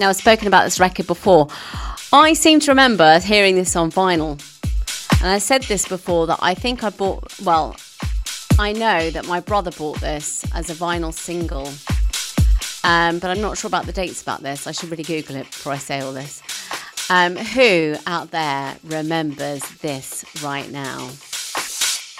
Now, I've spoken about this record before. I seem to remember hearing this on vinyl. And I said this before, that I think I know that my brother bought this as a vinyl single. But I'm not sure about the dates about this. I should really Google it before I say all this. Who out there remembers this right now?